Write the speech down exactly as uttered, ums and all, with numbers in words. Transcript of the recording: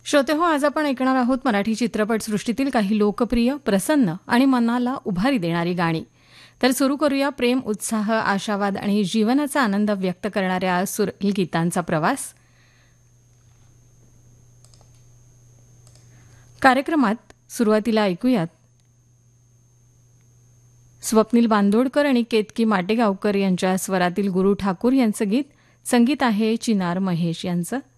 श्रोते हो, आज आपण ऐकणार आहोत मराठी चित्रपटसृष्टीतील काही लोकप्रिय, प्रसन्न आणि मनाला उभारी देणारी गाणी. तर सुरू करूया प्रेम, उत्साह, आशावाद आणि जीवनाचा आनंद व्यक्त करणाऱ्या सुरेल गीतांचा प्रवास. कार्यक्रमात सुरुवातीला ऐकूयात स्वप्नील बांदोडकर आणि केतकी माटेगावकर यांच्या स्वरातील गुरु ठाकूर यांचं गीत. संगीत आहे चिनार महेश यांचं.